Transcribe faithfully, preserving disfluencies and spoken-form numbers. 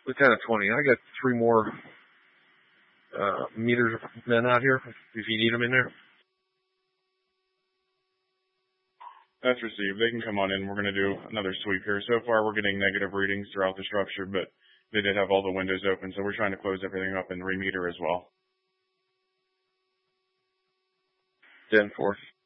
Lieutenant twenty, I got three more uh, meters men out here, if you need them in there. That's received. They can come on in. We're going to do another sweep here. So far, we're getting negative readings throughout the structure, but they did have all the windows open, so we're trying to close everything up and remeter as well. ten four.